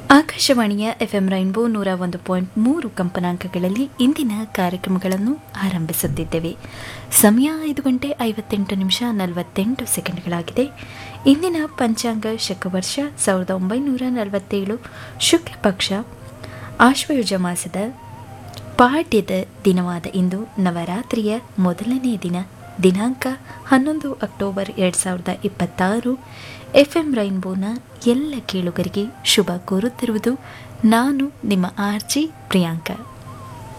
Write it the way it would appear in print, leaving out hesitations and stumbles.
ಆಕಾಶವಾಣಿಯ FM rainbow 101.3 ಕಂಪನಾಂಕಗಳಲ್ಲಿ ಇಂದಿನ ಕಾರ್ಯಕ್ರಮಗಳನ್ನು ಆರಂಭಿಸುತ್ತಿದ್ದೇವೆ. ಸಮಯ 5:58:48 ಇಂದಿನ ಪಂಚಾಂಗ ಶಕವರ್ಷ 1947 ಶುಕ್ಲ ಪಕ್ಷ ಆಶ್ವಯುಜ ಮಾಸದ ಪಾಡ್ಯದ ದಿನವಾದ ಇಂದು ನವರಾತ್ರಿಯ ಮೊದಲನೇ ದಿನಾಂಕ 11 ಅಕ್ಟೋಬರ್ 2026. ಎಫ್ಎಂ ರೈನ್ಬೋನ ಎಲ್ಲ ಕೇಳುಗರಿಗೆ ಶುಭ ಕೋರುತ್ತಿರುವುದು ನಾನು ನಿಮ್ಮ ಆರ್ಜಿ ಪ್ರಿಯಾಂಕಾ.